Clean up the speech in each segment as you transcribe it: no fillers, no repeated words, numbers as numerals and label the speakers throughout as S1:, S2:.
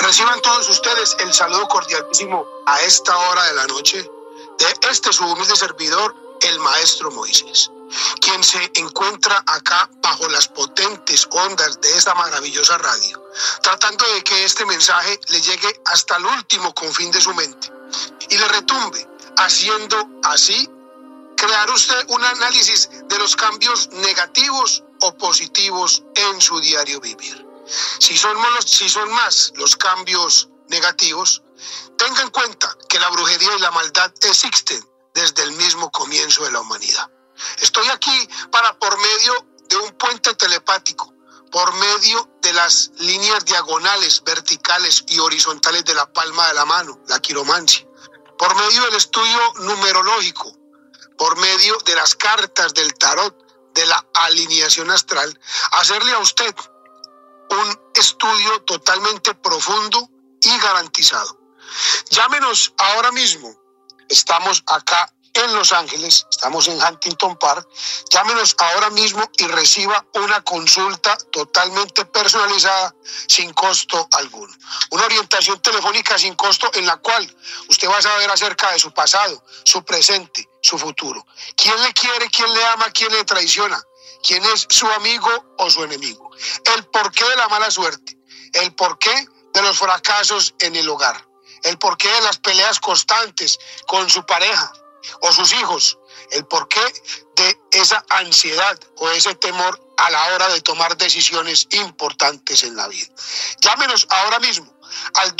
S1: Reciban todos ustedes el saludo cordialísimo a esta hora de la noche de este su humilde servidor, el Maestro Moisés, quien se encuentra acá bajo las potentes ondas de esta maravillosa radio, tratando de que este mensaje le llegue hasta el último confín de su mente y le retumbe, haciendo así crear usted un análisis de los cambios negativos o positivos en su diario vivir. Si son más los cambios negativos, tenga en cuenta que la brujería y la maldad existen desde el mismo comienzo de la humanidad. Estoy aquí para, por medio de un puente telepático, por medio de las líneas diagonales, verticales y horizontales de la palma de la mano, la quiromancia, por medio del estudio numerológico, por medio de las cartas del tarot, de la alineación astral, hacerle a usted un estudio totalmente profundo y garantizado. Llámenos ahora mismo. Estamos acá en Los Ángeles, estamos en Huntington Park. Llámenos ahora mismo y reciba una consulta totalmente personalizada, sin costo alguno. Una orientación telefónica sin costo en la cual usted va a saber acerca de su pasado, su presente, su futuro. ¿Quién le quiere, quién le ama, quién le traiciona? ¿Quién es su amigo o su enemigo? El porqué de la mala suerte, el porqué de los fracasos en el hogar, el porqué de las peleas constantes con su pareja o sus hijos, el porqué de esa ansiedad o ese temor a la hora de tomar decisiones importantes en la vida. Llámenos ahora mismo al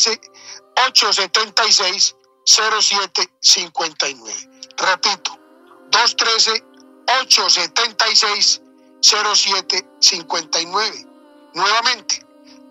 S1: 213-876-0759. Repito, 213-876-0759. Nuevamente,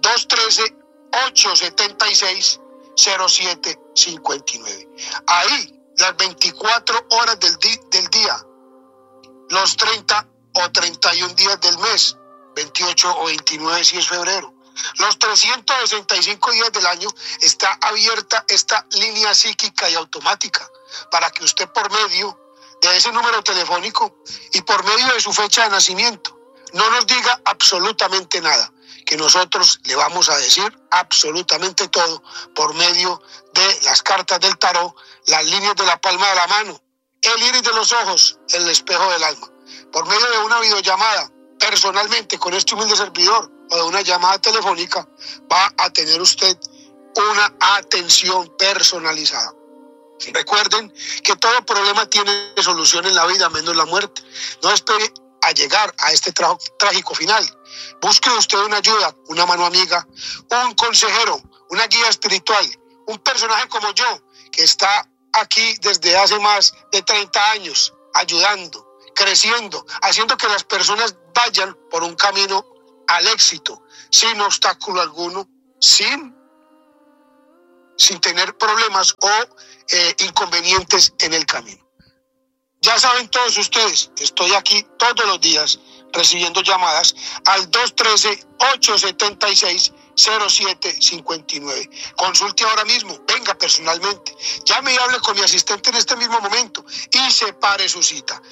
S1: 213-876-0759. Ahí, las 24 horas del día, los 30 o 31 días del mes, 28 o 29 si es febrero, los 365 días del año, está abierta esta línea psíquica y automática para que usted, por medio de ese número telefónico y por medio de su fecha de nacimiento, no nos diga absolutamente nada, que nosotros le vamos a decir absolutamente todo por medio de las cartas del tarot, las líneas de la palma de la mano, el iris de los ojos, el espejo del alma. Por medio de una videollamada, personalmente con este humilde servidor, o de una llamada telefónica, va a tener usted una atención personalizada. Recuerden que todo problema tiene solución en la vida, menos la muerte. No espere a llegar a este trágico final. Busque usted una ayuda, una mano amiga, un consejero, una guía espiritual, un personaje como yo, que está aquí desde hace más de 30 años, ayudando, creciendo, haciendo que las personas vayan por un camino al éxito, sin obstáculo alguno, sin tener problemas o inconvenientes en el camino. Ya saben todos ustedes, estoy aquí todos los días recibiendo llamadas al 213-876-0759. Consulte ahora mismo, venga personalmente, llame y hable con mi asistente en este mismo momento y separe su cita.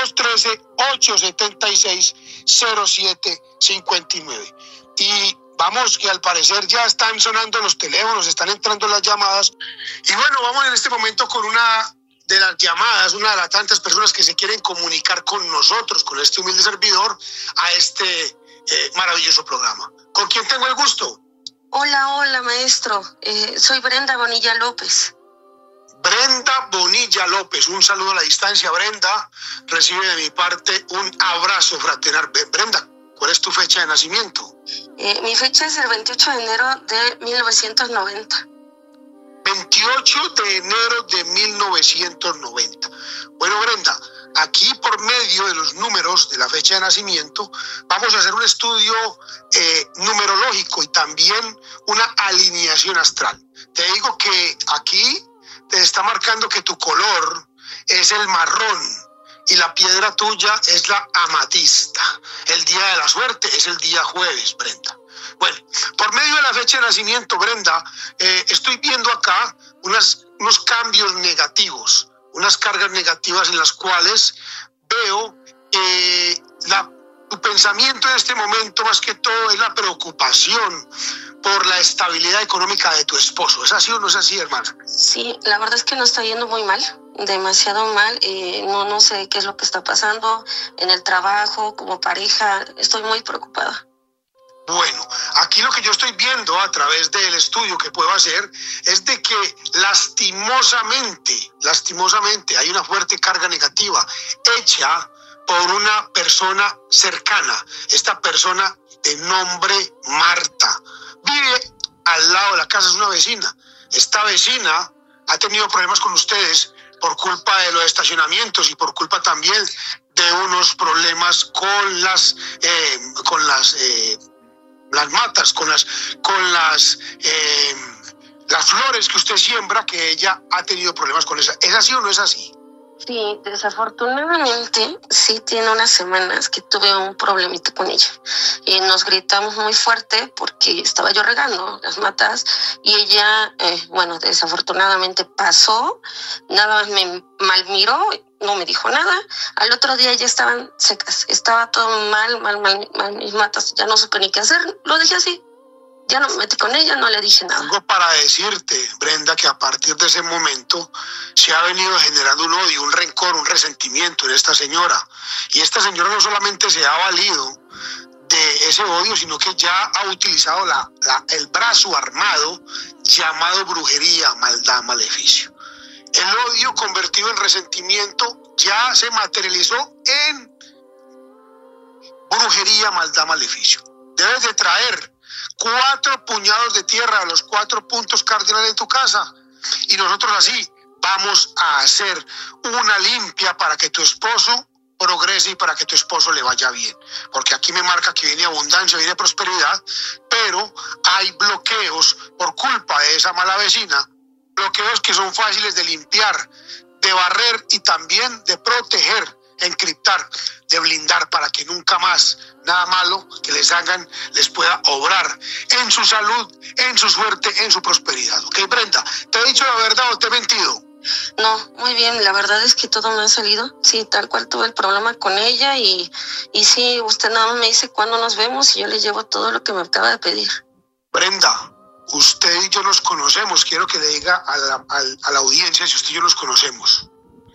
S1: 213-876-0759. Y vamos, que al parecer ya están sonando los teléfonos, están entrando las llamadas. Y bueno, vamos en este momento con una de las llamadas, una de las tantas personas que se quieren comunicar con nosotros, con este humilde servidor, a este maravilloso programa. ¿Con quién tengo el gusto?
S2: Hola, maestro. Soy Brenda Bonilla López.
S1: Brenda Bonilla López, un saludo a la distancia. Brenda, recibe de mi parte un abrazo fraternal. Brenda, ¿cuál es tu fecha de nacimiento?
S2: Mi fecha es el 28 de enero de 1990.
S1: 28 de enero de 1990. Bueno, Brenda, aquí por medio de los números de la fecha de nacimiento vamos a hacer un estudio numerológico y también una alineación astral. Te digo que aquí te está marcando que tu color es el marrón y la piedra tuya es la amatista. El día de la suerte es el día jueves, Brenda. Bueno, por medio de la fecha de nacimiento, Brenda, estoy viendo acá unos cambios negativos, unas cargas negativas en las cuales veo tu pensamiento en este momento más que todo es la preocupación por la estabilidad económica de tu esposo. ¿Es así o no es así, hermana?
S2: Sí, la verdad es que nos está yendo muy mal, demasiado mal. No sé qué es lo que está pasando en el trabajo, como pareja. Estoy muy preocupada.
S1: Bueno, aquí lo que yo estoy viendo a través del estudio que puedo hacer es de que lastimosamente hay una fuerte carga negativa hecha por una persona cercana. Esta persona de nombre Marta vive al lado de la casa, es una vecina. Esta vecina ha tenido problemas con ustedes por culpa de los estacionamientos y por culpa también de unos problemas con las matas, con las flores que usted siembra, que ella ha tenido problemas con eso. ¿Es así o no es así?
S2: Sí, desafortunadamente sí tiene unas semanas que tuve un problemita con ella. Nos gritamos muy fuerte porque estaba yo regando las matas y ella, desafortunadamente pasó, nada más me malmiró, no me dijo nada. Al otro día ya estaban secas, estaba todo mal, mis matas, ya no supe ni qué hacer, lo dejé así. Ya no me metí con ella, no le dije nada.
S1: Tengo para decirte, Brenda, que a partir de ese momento se ha venido generando un odio, un rencor, un resentimiento en esta señora. Y esta señora no solamente se ha valido de ese odio, sino que ya ha utilizado el brazo armado llamado brujería, maldad, maleficio. El odio convertido en resentimiento ya se materializó en brujería, maldad, maleficio. Debes de traer 4 puñados de tierra a los 4 puntos cardinales de tu casa y nosotros así vamos a hacer una limpia para que tu esposo progrese y para que tu esposo le vaya bien, porque aquí me marca que viene abundancia, viene prosperidad, pero hay bloqueos por culpa de esa mala vecina, bloqueos que son fáciles de limpiar, de barrer y también de proteger, encriptar, de blindar para que nunca más nada malo que les hagan les pueda obrar en su salud, en su suerte, en su prosperidad. ¿Ok, Brenda? ¿Te he dicho la verdad o te he mentido?
S2: No, muy bien, la verdad es que todo me ha salido. Sí, tal cual tuve el problema con ella y sí, usted nada más me dice cuándo nos vemos y yo le llevo todo lo que me acaba de pedir.
S1: Brenda, usted y yo nos conocemos. Quiero que le diga a la audiencia si usted y yo nos conocemos.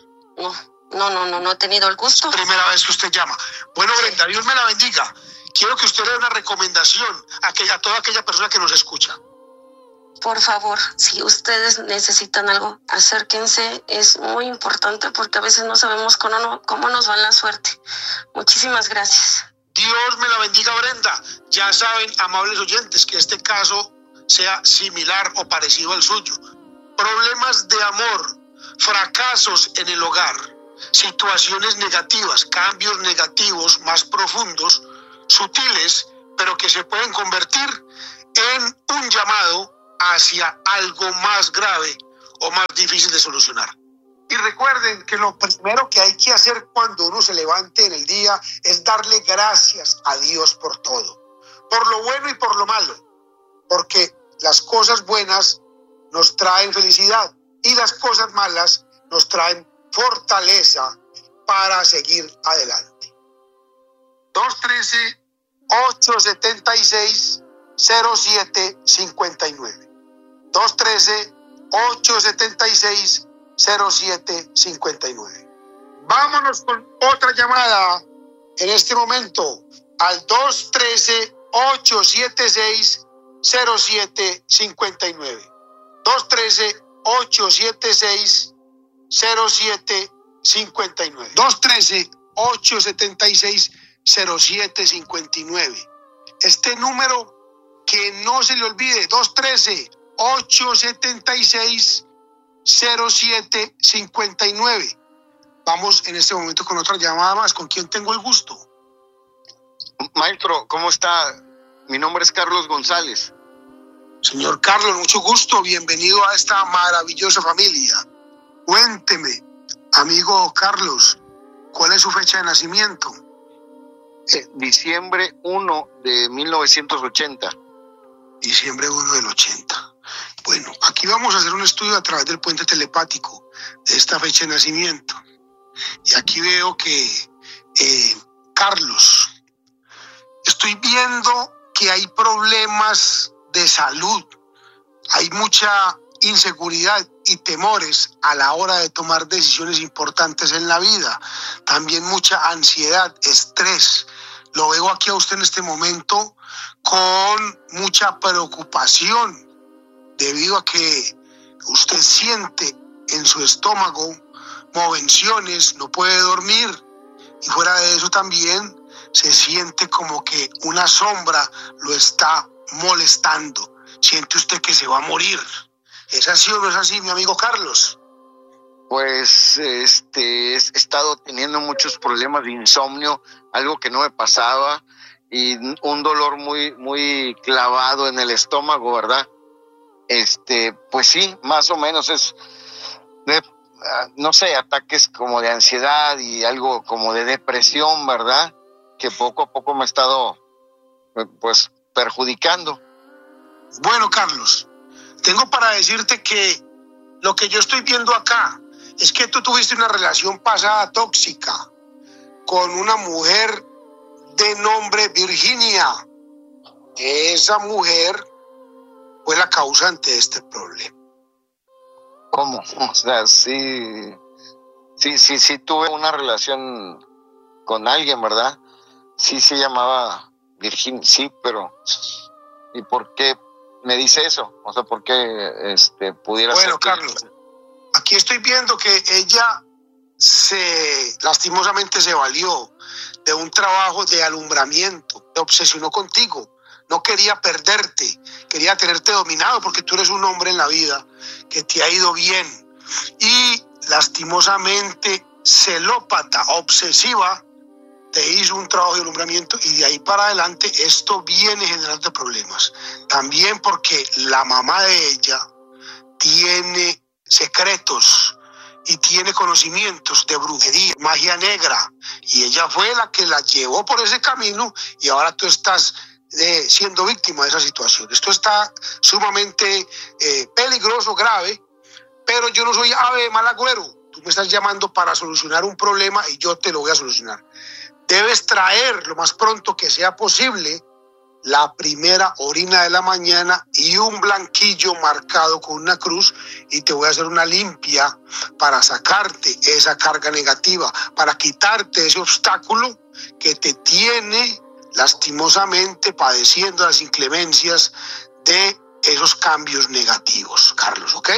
S2: No he tenido el gusto.
S1: Primera vez que usted llama. Bueno, Brenda, Dios me la bendiga. Quiero que usted le dé una recomendación a toda aquella persona que nos escucha.
S2: Por favor, si ustedes necesitan algo, acérquense. Es muy importante porque a veces no sabemos cómo nos va la suerte. Muchísimas gracias.
S1: Dios me la bendiga, Brenda. Ya saben, amables oyentes, que este caso sea similar o parecido al suyo. Problemas de amor, fracasos en el hogar, situaciones negativas, cambios negativos más profundos, sutiles, pero que se pueden convertir en un llamado hacia algo más grave o más difícil de solucionar. Y recuerden que lo primero que hay que hacer cuando uno se levante en el día es darle gracias a Dios por todo, por lo bueno y por lo malo, porque las cosas buenas nos traen felicidad y las cosas malas nos traen fortaleza para seguir adelante. 213-876-0759. 213-876-0759. Vámonos con otra llamada en este momento al 213-876-0759. 213-876-0759. 213-876-0759. Este número que no se le olvide, 213-876-0759. Vamos en este momento con otra llamada más. ¿Con quién tengo el gusto?
S3: Maestro, ¿cómo está? Mi nombre es Carlos González.
S1: Señor Carlos, mucho gusto. Bienvenido a esta maravillosa familia. Cuénteme, amigo Carlos, ¿cuál es su fecha de nacimiento?
S3: Diciembre 1 de 1980.
S1: Diciembre 1 del 80. Bueno, aquí vamos a hacer un estudio a través del puente telepático de esta fecha de nacimiento. Y aquí veo que, Carlos, estoy viendo que hay problemas de salud. Hay mucha inseguridad y temores a la hora de tomar decisiones importantes en la vida. También mucha ansiedad, estrés. Lo veo aquí a usted en este momento con mucha preocupación debido a que usted siente en su estómago movenciones, no puede dormir, y fuera de eso también se siente como que una sombra lo está molestando. Siente usted que se va a morir. ¿Es así o no es así, mi amigo Carlos?
S3: Pues he estado teniendo muchos problemas de insomnio, algo que no me pasaba, y un dolor muy clavado en el estómago, ¿verdad? Pues sí, más o menos es no sé, ataques como de ansiedad y algo como de depresión, ¿verdad? Que poco a poco me ha estado pues perjudicando.
S1: Bueno, Carlos, tengo para decirte que lo que yo estoy viendo acá es que tú tuviste una relación pasada tóxica con una mujer de nombre Virginia. Esa mujer fue la causante de este problema.
S3: ¿Cómo? O sea, sí tuve una relación con alguien, ¿verdad? Sí se llamaba Virginia, sí, pero ¿y por qué me dice eso? O sea, ¿por qué pudiera ser?
S1: Bueno, Carlos, aquí estoy viendo que ella lastimosamente se valió de un trabajo de alumbramiento, se obsesionó contigo, no quería perderte, quería tenerte dominado porque tú eres un hombre en la vida que te ha ido bien, y lastimosamente celópata, obsesiva, te hizo un trabajo de alumbramiento, y de ahí para adelante esto viene generando problemas. También porque la mamá de ella tiene secretos y tiene conocimientos de brujería, magia negra, y ella fue la que la llevó por ese camino, y ahora tú estás siendo víctima de esa situación. Esto está sumamente peligroso, grave, pero yo no soy ave de mal agüero. Tú me estás llamando para solucionar un problema y yo te lo voy a solucionar. Debes traer lo más pronto que sea posible la primera orina de la mañana y un blanquillo marcado con una cruz, y te voy a hacer una limpia para sacarte esa carga negativa, para quitarte ese obstáculo que te tiene lastimosamente padeciendo las inclemencias de esos cambios negativos, Carlos, ¿ok?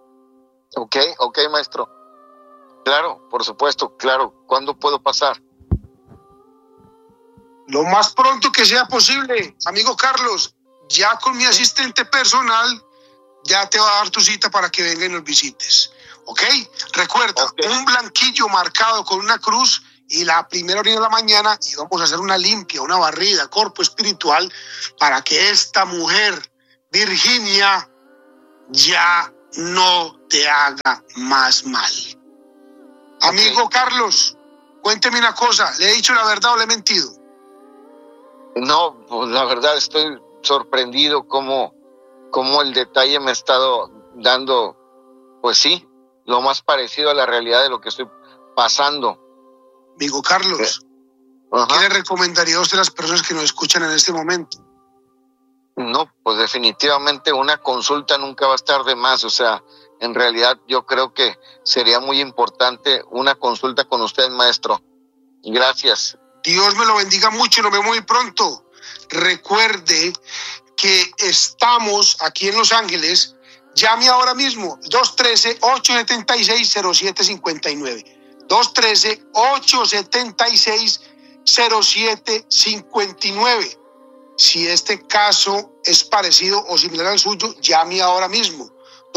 S3: Ok, maestro. Claro, por supuesto, claro. ¿Cuándo puedo pasar?
S1: Lo más pronto que sea posible, amigo Carlos. Ya con mi asistente personal ya te va a dar tu cita para que venga y nos visites, ¿ok? Recuerda, un blanquillo marcado con una cruz y la primera orina de la mañana, y vamos a hacer una limpia, una barrida, cuerpo espiritual, para que esta mujer, Virginia, ya no te haga más mal. Amigo Carlos, cuénteme una cosa, ¿le he dicho la verdad o le he mentido?
S3: No, pues la verdad estoy sorprendido cómo el detalle me ha estado dando, pues sí, lo más parecido a la realidad de lo que estoy pasando.
S1: Amigo Carlos, ¿qué le recomendaría a usted a las personas que nos escuchan en este momento?
S3: No, pues definitivamente una consulta nunca va a estar de más. O sea, en realidad yo creo que sería muy importante una consulta con usted, maestro. Gracias.
S1: Dios me lo bendiga mucho y nos vemos muy pronto. Recuerde que estamos aquí en Los Ángeles. Llame ahora mismo, 213-876-0759. 213-876-0759. Si este caso es parecido o similar al suyo, llame ahora mismo.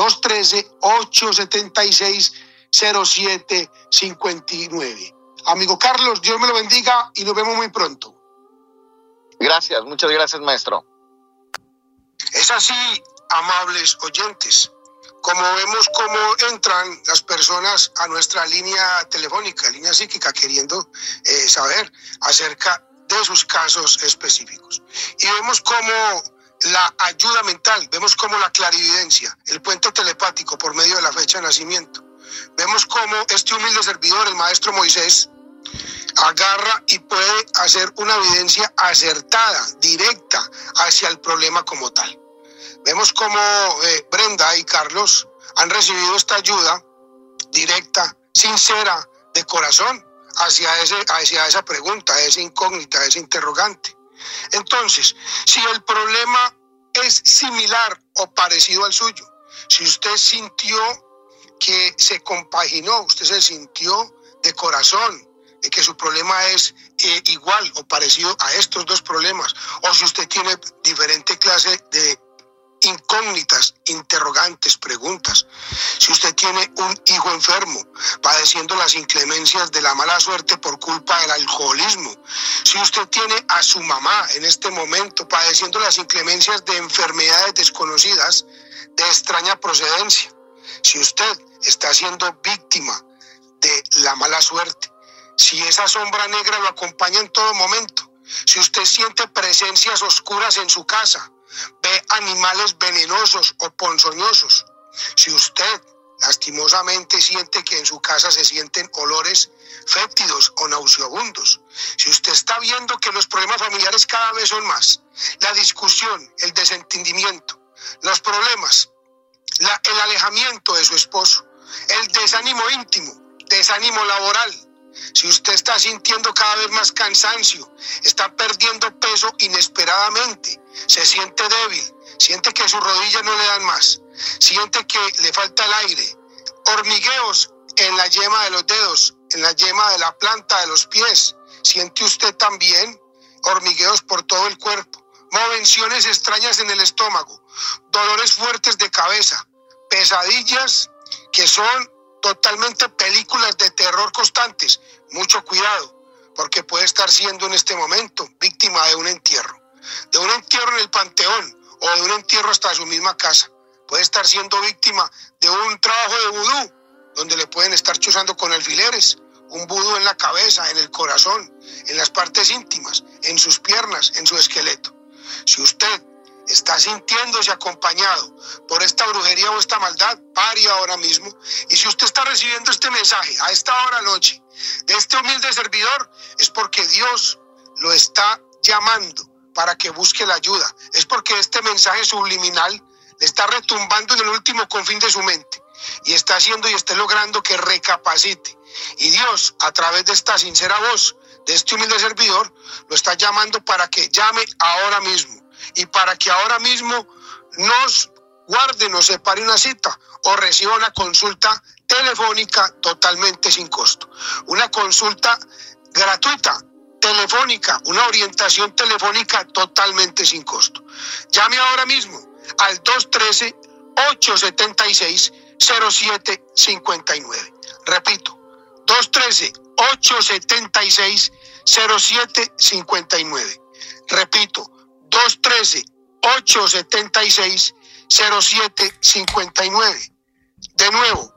S1: 213-876-0759. Amigo Carlos, Dios me lo bendiga y nos vemos muy pronto.
S3: Gracias, muchas gracias, maestro.
S1: Es así, amables oyentes, como vemos cómo entran las personas a nuestra línea telefónica, línea psíquica, queriendo saber acerca de sus casos específicos. Y vemos cómo la ayuda mental, vemos cómo la clarividencia, el puente telepático por medio de la fecha de nacimiento. Vemos cómo este humilde servidor, el maestro Moisés, agarra y puede hacer una evidencia acertada, directa, hacia el problema como tal. vemos como Brenda y Carlos han recibido esta ayuda directa, sincera, de corazón, hacia esa pregunta, esa incógnita, ese interrogante. Entonces, si el problema es similar o parecido al suyo, si usted sintió que se compaginó, usted se sintió de corazón, de que su problema es igual o parecido a estos dos problemas, o si usted tiene diferente clase de incógnitas, interrogantes, preguntas, si usted tiene un hijo enfermo, padeciendo las inclemencias de la mala suerte por culpa del alcoholismo, si usted tiene a su mamá en este momento padeciendo las inclemencias de enfermedades desconocidas de extraña procedencia, si usted está siendo víctima de la mala suerte, si esa sombra negra lo acompaña en todo momento, si usted siente presencias oscuras en su casa, ve animales venenosos o ponzoñosos, si usted lastimosamente siente que en su casa se sienten olores fétidos o nauseabundos, si usted está viendo que los problemas familiares cada vez son más, la discusión, el desentendimiento, los problemas, el alejamiento de su esposo, el desánimo íntimo, desánimo laboral, si usted está sintiendo cada vez más cansancio, está perdiendo peso inesperadamente, se siente débil, siente que sus rodillas no le dan más, siente que le falta el aire, hormigueos en la yema de los dedos, en la yema de la planta de los pies, siente usted también hormigueos por todo el cuerpo, movenciones extrañas en el estómago, dolores fuertes de cabeza, pesadillas que son totalmente películas de terror constantes. Mucho cuidado, porque puede estar siendo en este momento víctima de un entierro en el panteón o de un entierro hasta su misma casa. Puede estar siendo víctima de un trabajo de vudú, donde le pueden estar chuzando con alfileres, un vudú en la cabeza, en el corazón, en las partes íntimas, en sus piernas, en su esqueleto. Si usted está sintiéndose acompañado por esta brujería o esta maldad, pare ahora mismo. Y si usted está recibiendo este mensaje a esta hora noche de este humilde servidor, es porque Dios lo está llamando para que busque la ayuda. Es porque este mensaje subliminal le está retumbando en el último confín de su mente y está haciendo y está logrando que recapacite. Y Dios, a través de esta sincera voz de este humilde servidor, lo está llamando para que llame ahora mismo. Y para que ahora mismo nos guarde, nos separe una cita o reciba una consulta telefónica totalmente sin costo. Una consulta gratuita, telefónica, una orientación telefónica totalmente sin costo. Llame ahora mismo al 213-876-0759. Repito, 213-876-0759. Repito, 213-876-0759. De nuevo,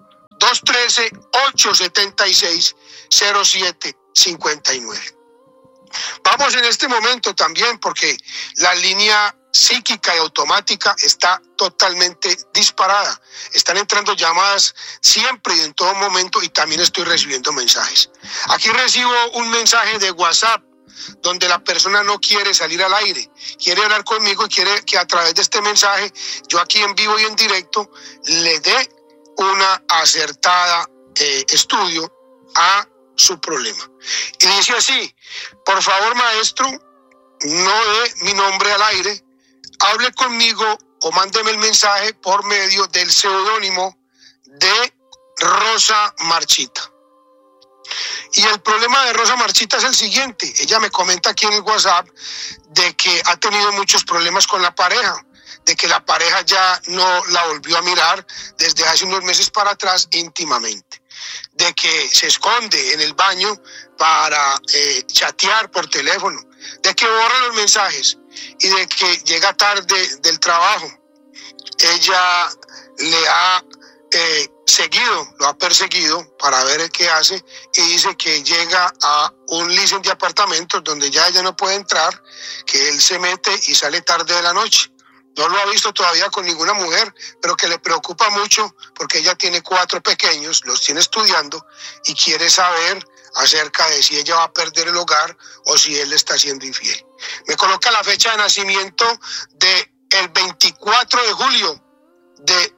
S1: 213-876-0759. Vamos en este momento también porque la línea psíquica y automática está totalmente disparada. Están entrando llamadas siempre y en todo momento y también estoy recibiendo mensajes. Aquí recibo un mensaje de WhatsApp donde la persona no quiere salir al aire, quiere hablar conmigo y quiere que a través de este mensaje, yo aquí en vivo y en directo, le dé una acertada estudio a su problema. Y dice así: por favor, maestro, no dé mi nombre al aire, hable conmigo o mándeme el mensaje por medio del seudónimo de Rosa Marchita. Y el problema de Rosa Marchita es el siguiente: ella me comenta aquí en el WhatsApp de que ha tenido muchos problemas con la pareja, de que la pareja ya no la volvió a mirar desde hace unos meses para atrás íntimamente, de que se esconde en el baño para chatear por teléfono, de que borra los mensajes y de que llega tarde del trabajo. Ella le ha lo ha perseguido para ver qué hace y dice que llega a un leasing de apartamentos donde ya ella no puede entrar, que él se mete y sale tarde de la noche. No lo ha visto todavía con ninguna mujer, pero que le preocupa mucho porque ella tiene 4 pequeños, los tiene estudiando y quiere saber acerca de si ella va a perder el hogar o si él le está siendo infiel. Me coloca la fecha de nacimiento de el 24 de julio de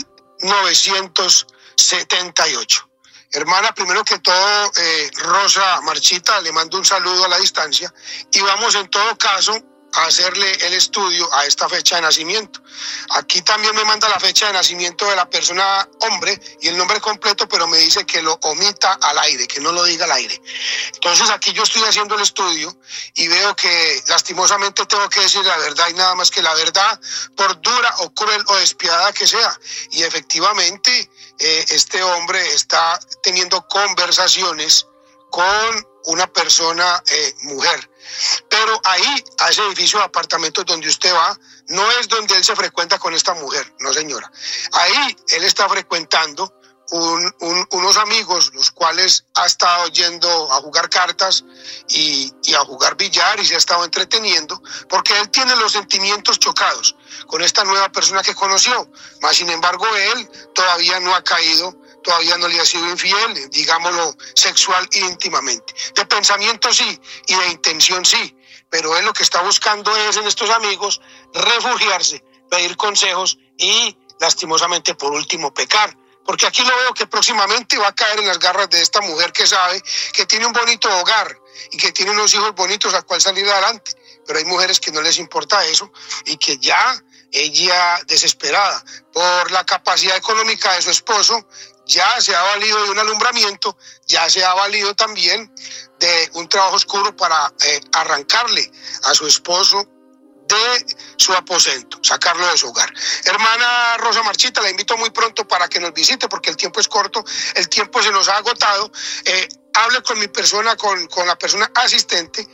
S1: 1978. Hermana, primero que todo, Rosa Marchita, le mando un saludo a la distancia y vamos en todo caso a hacerle el estudio a esta fecha de nacimiento. Aquí también me manda la fecha de nacimiento de la persona hombre y el nombre completo, pero me dice que lo omita al aire, que no lo diga al aire. Entonces aquí yo estoy haciendo el estudio y veo que lastimosamente tengo que decir la verdad y nada más que la verdad, por dura o cruel o despiadada que sea. Y efectivamente este hombre está teniendo conversaciones con una persona mujer. Pero ahí, a ese edificio de apartamentos donde usted va, no es donde él se frecuenta con esta mujer, no señora. Ahí él está frecuentando unos amigos, los cuales ha estado yendo a jugar cartas y a jugar billar y se ha estado entreteniendo, porque él tiene los sentimientos chocados con esta nueva persona que conoció. Mas, sin embargo, él todavía no ha caído, todavía no le ha sido infiel, digámoslo, sexual e íntimamente. De pensamiento sí, y de intención sí, pero él lo que está buscando es en estos amigos refugiarse, pedir consejos y, lastimosamente, por último, pecar. Porque aquí lo veo que próximamente va a caer en las garras de esta mujer que sabe que tiene un bonito hogar y que tiene unos hijos bonitos al cual salir adelante. Pero hay mujeres que no les importa eso y que ya ella, desesperada por la capacidad económica de su esposo, ya se ha valido de un alumbramiento, ya se ha valido también de un trabajo oscuro para arrancarle a su esposo de su aposento, sacarlo de su hogar. Hermana Rosa Marchita, la invito muy pronto para que nos visite porque el tiempo es corto, el tiempo se nos ha agotado. Hable con mi persona, con la persona asistente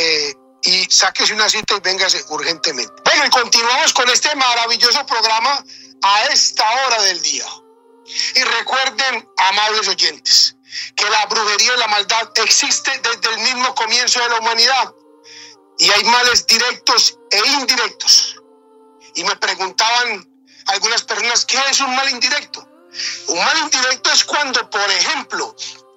S1: y sáquese una cita y véngase urgentemente. Bueno, y continuamos con este maravilloso programa a esta hora del día. Y recuerden, amables oyentes, que la brujería y la maldad existe desde el mismo comienzo de la humanidad. Y hay males directos e indirectos. Y me preguntaban algunas personas, ¿qué es un mal indirecto? Un mal indirecto es cuando, por ejemplo,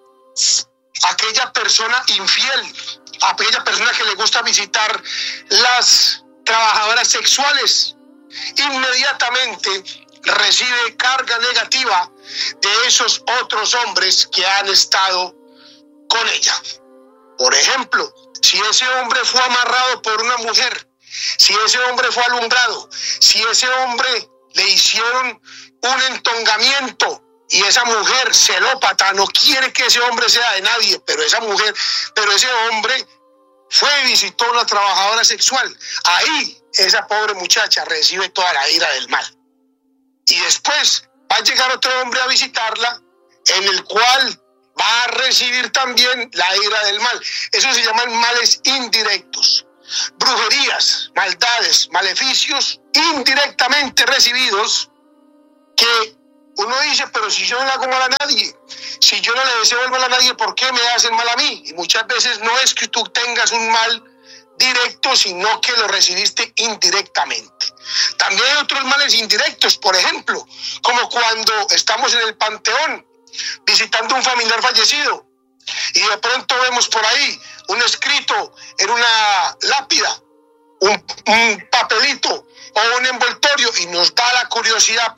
S1: aquella persona infiel, aquella persona que le gusta visitar las trabajadoras sexuales, inmediatamente recibe carga negativa de esos otros hombres que han estado con ella. Por ejemplo, si ese hombre fue amarrado por una mujer, si ese hombre fue alumbrado, si ese hombre le hicieron un entongamiento y esa mujer celópata no quiere que ese hombre sea de nadie, pero ese hombre fue y visitó a una trabajadora sexual, ahí esa pobre muchacha recibe toda la ira del mal. Y después va a llegar otro hombre a visitarla, en el cual va a recibir también la ira del mal. Eso se llaman males indirectos. Brujerías, maldades, maleficios indirectamente recibidos que uno dice, pero si yo no le hago mal a nadie, si yo no le deseo el mal a nadie, ¿por qué me hacen mal a mí? Y muchas veces no es que tú tengas un mal directo, sino que lo recibiste indirectamente. También hay otros males indirectos, por ejemplo, como cuando estamos en el panteón visitando a un familiar fallecido y de pronto vemos por ahí un escrito en una lápida, un papelito o un envoltorio y nos da la curiosidad